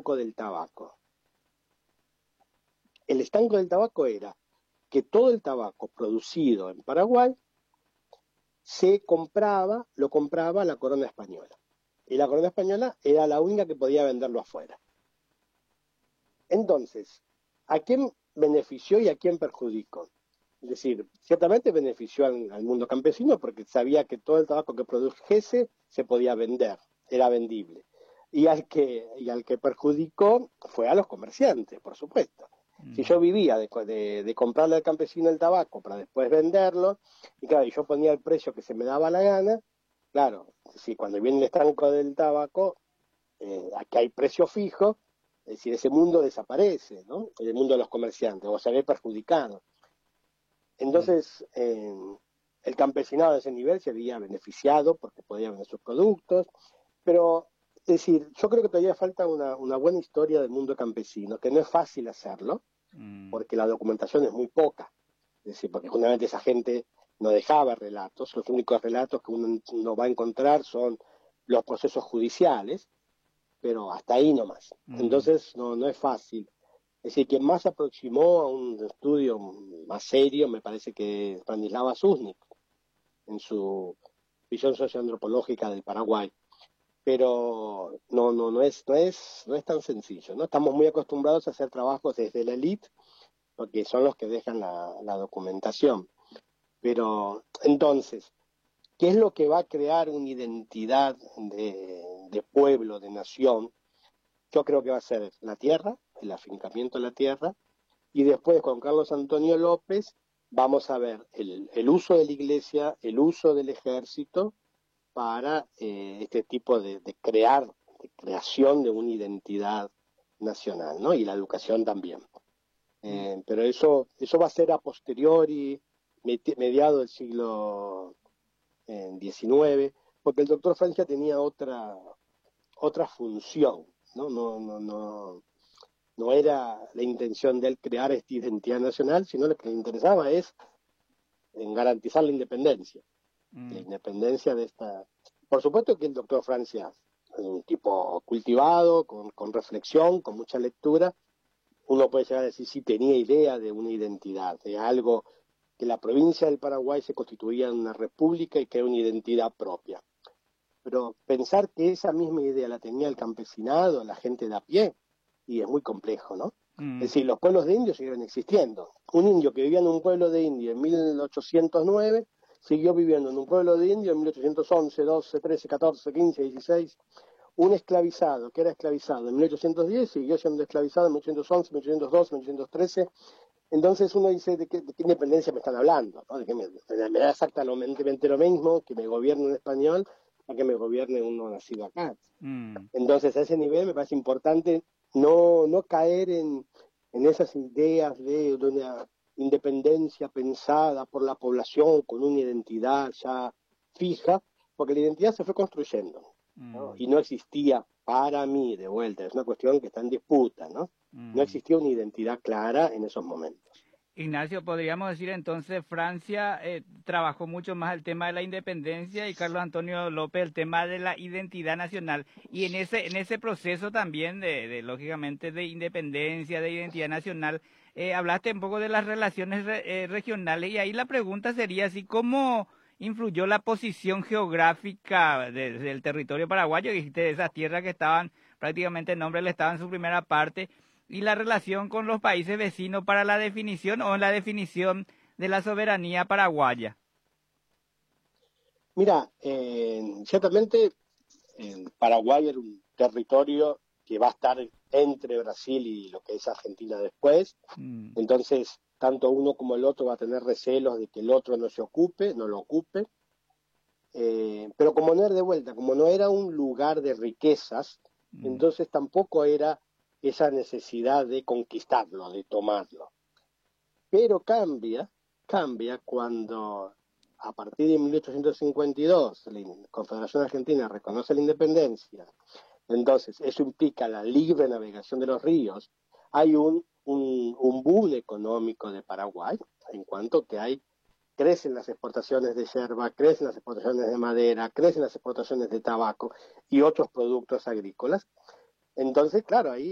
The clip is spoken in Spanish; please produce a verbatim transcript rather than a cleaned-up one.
estanco del tabaco. El estanco del tabaco era que todo el tabaco producido en Paraguay se compraba, lo compraba la corona española. Y la corona española era la única que podía venderlo afuera. Entonces, ¿a quién benefició y a quién perjudicó? Es decir, ciertamente benefició al, al mundo campesino porque sabía que todo el tabaco que produjese se podía vender, era vendible. Y al que, y al que perjudicó fue a los comerciantes, por supuesto. Mm. Si yo vivía de, de, de comprarle al campesino el tabaco para después venderlo, y claro, y yo ponía el precio que se me daba la gana, claro, si cuando viene el estanco del tabaco, eh, aquí hay precio fijo, es decir, ese mundo desaparece, ¿no? El mundo de los comerciantes, o se ve perjudicado. Entonces, eh, el campesinado de ese nivel se veía beneficiado porque podía vender sus productos, pero, es decir, yo creo que todavía falta una, una buena historia del mundo campesino, que no es fácil hacerlo, mm. porque la documentación es muy poca, es decir, porque justamente esa gente no dejaba relatos, los únicos relatos que uno no va a encontrar son los procesos judiciales, pero hasta ahí nomás. Mm. Entonces, no, no es fácil. Es decir, quien más se aproximó a un estudio más serio me parece que es Branislava Susnik, en su visión socioantropológica del Paraguay. Pero no, no, no, es, no, es, no es tan sencillo, ¿no? Estamos muy acostumbrados a hacer trabajos desde la élite, porque son los que dejan la, la documentación. Pero entonces, ¿qué es lo que va a crear una identidad de, de pueblo, de nación? Yo creo que va a ser la tierra, el afincamiento de la tierra, y después con Carlos Antonio López vamos a ver el, el uso de la iglesia, el uso del ejército para eh, este tipo de, de crear, de creación de una identidad nacional, ¿no? Y la educación también. Eh, mm. Pero eso, eso va a ser a posteriori, mediado del siglo diecinueve, porque el doctor Francia tenía otra, otra función, ¿no? No, no, no, no era la intención de él crear esta identidad nacional, sino lo que le interesaba es en garantizar la independencia, mm. la independencia de esta... Por supuesto que el doctor Francia es un tipo cultivado, con, con reflexión, con mucha lectura. Uno puede llegar a decir si sí, tenía idea de una identidad, de algo que la provincia del Paraguay se constituía en una república y que era una identidad propia. Pero pensar que esa misma idea la tenía el campesinado, la gente de a pie, y es muy complejo, ¿no? Mm. Es decir, los pueblos de indios siguieron existiendo. Un indio que vivía en un pueblo de indios en mil ochocientos nueve siguió viviendo en un pueblo de indios en mil ochocientos once, doce, trece, catorce, quince, dieciséis. Un esclavizado que era esclavizado en mil ochocientos diez siguió siendo esclavizado en mil ochocientos once, mil ochocientos doce, mil ochocientos trece. Entonces uno dice, ¿de qué, de qué independencia me están hablando? ¿No? De que me, me da exactamente lo mismo que me gobierne un español a que me gobierne uno nacido acá. Mm. Entonces a ese nivel me parece importante no, no caer en, en esas ideas de, de una independencia pensada por la población con una identidad ya fija, porque la identidad se fue construyendo, ¿no? Mm. Y no existía, para mí, de vuelta, es una cuestión que está en disputa, ¿no? Mm. No existía una identidad clara en esos momentos. Ignacio, podríamos decir entonces Francia eh, trabajó mucho más el tema de la independencia y Carlos Antonio López el tema de la identidad nacional. Y en ese en ese proceso también de, de lógicamente de independencia, de identidad nacional, eh, hablaste un poco de las relaciones re, eh, regionales y ahí la pregunta sería así, ¿cómo influyó la posición geográfica de, del territorio paraguayo? Dijiste de esas tierras que estaban prácticamente en nombre del Estado en su primera parte, y la relación con los países vecinos para la definición o en la definición de la soberanía paraguaya? Mira, eh, ciertamente eh, Paraguay era un territorio que va a estar entre Brasil y lo que es Argentina después, mm. entonces tanto uno como el otro va a tener recelos de que el otro no se ocupe, no lo ocupe, eh, pero como no era de vuelta, como no era un lugar de riquezas, mm. entonces tampoco era esa necesidad de conquistarlo, de tomarlo. Pero cambia, cambia cuando a partir de mil ochocientos cincuenta y dos la Confederación Argentina reconoce la independencia, entonces eso implica la libre navegación de los ríos, hay un, un, un boom económico de Paraguay, en cuanto que hay, crecen las exportaciones de yerba, crecen las exportaciones de madera, crecen las exportaciones de tabaco y otros productos agrícolas. Entonces, claro, ahí